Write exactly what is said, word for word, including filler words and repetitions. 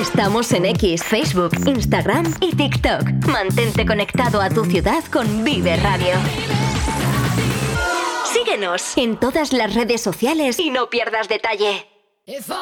Estamos en X, Facebook, Instagram y TikTok. Mantente conectado a tu ciudad con Vive Radio. Síguenos en todas las redes sociales y no pierdas detalle. If I